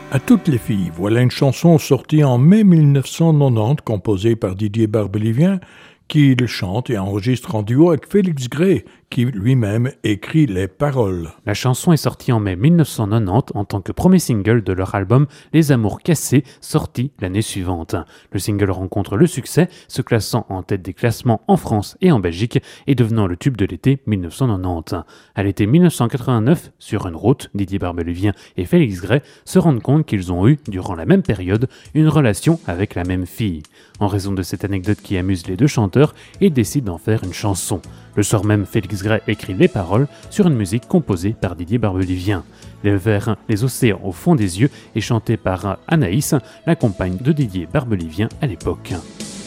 À toutes les filles, voilà une chanson sortie en mai 1990, composée par Didier Barbelivien, qui le chante et enregistre en duo avec Félix Gray, qui lui-même écrit les paroles. La chanson est sortie en mai 1990 en tant que premier single de leur album Les Amours Cassés, sorti l'année suivante. Le single rencontre le succès, se classant en tête des classements en France et en Belgique et devenant le tube de l'été 1990. À l'été 1989, sur une route, Didier Barbelivien et Félix Gray se rendent compte qu'ils ont eu, durant la même période, une relation avec la même fille. En raison de cette anecdote qui amuse les deux chanteurs, ils décident d'en faire une chanson. Le soir même, Félix Gray écrit les paroles sur une musique composée par Didier Barbelivien. Les vers Les océans au fond des yeux est chanté par Anaïs, la compagne de Didier Barbelivien à l'époque.